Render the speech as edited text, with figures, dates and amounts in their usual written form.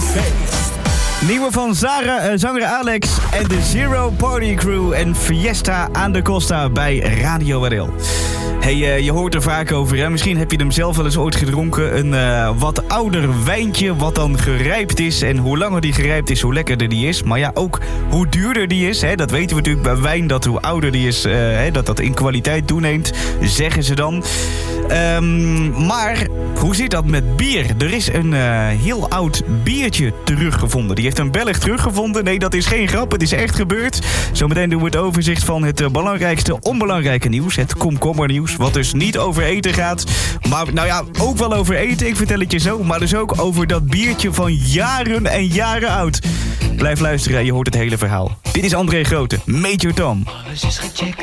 feest. Nieuwe van zanger Alex en de Zero Party Crew en Fiesta aan de Costa bij Radio RL. Hey, je hoort er vaak over, hè? Misschien heb je hem zelf wel eens ooit gedronken. Een wat ouder wijntje wat dan gerijpt is. En hoe langer die gerijpt is, hoe lekkerder die is. Maar ja, ook hoe duurder die is. Hè? Dat weten we natuurlijk bij wijn, dat hoe ouder die is, dat in kwaliteit toeneemt. Zeggen ze dan. Maar hoe zit dat met bier? Er is een heel oud biertje teruggevonden. Die heeft een Belg teruggevonden. Nee, dat is geen grap. Het is echt gebeurd. Zometeen doen we het overzicht van het belangrijkste onbelangrijke nieuws. Het komkommernieuws. Wat dus niet over eten gaat. Maar nou ja, ook wel over eten. Ik vertel het je zo. Maar dus ook over dat biertje van jaren en jaren oud. Blijf luisteren en je hoort het hele verhaal. Dit is André Grote, Major Tom. Alles is gecheckt.